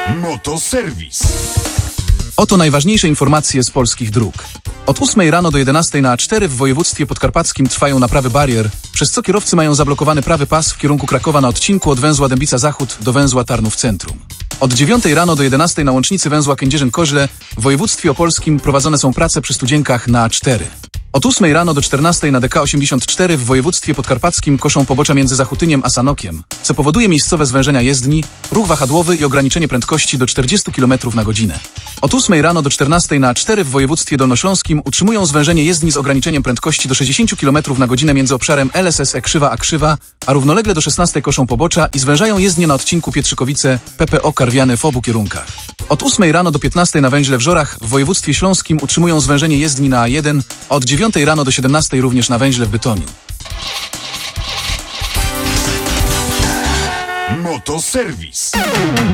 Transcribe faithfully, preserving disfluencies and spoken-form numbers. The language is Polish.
Motoserwis. Oto najważniejsze informacje z polskich dróg. Od ósmej rano do jedenastej na A cztery w województwie podkarpackim trwają naprawy barier, przez co kierowcy mają zablokowany prawy pas w kierunku Krakowa na odcinku od węzła Dębica Zachód do węzła Tarnów Centrum. Od dziewiątej rano do jedenastej na łącznicy węzła Kędzierzyn-Koźle w województwie opolskim prowadzone są prace przy studzienkach na A cztery. Od ósmej rano do czternastej na D K osiemdziesiąt cztery w województwie podkarpackim koszą pobocza między Zachutyniem a Sanokiem, co powoduje miejscowe zwężenia jezdni, ruch wahadłowy i ograniczenie prędkości do czterdziestu kilometrów na godzinę. Od ósmej rano do czternastej na A cztery w województwie dolnośląskim utrzymują zwężenie jezdni z ograniczeniem prędkości do sześćdziesięciu kilometrów na godzinę między obszarem L S S E Krzywa a Krzywa, a równolegle do szesnastej koszą pobocza i zwężają jezdnię na odcinku Pietrzykowice P P O Karwiany w obu kierunkach. Od ósmej rano do piętnastej na węźle w Żorach w województwie śląskim utrzymują zwężenie jezdni na A jeden, a od dziewiątej rano do siedemnastej również na węźle w Bytomiu. Motoserwis.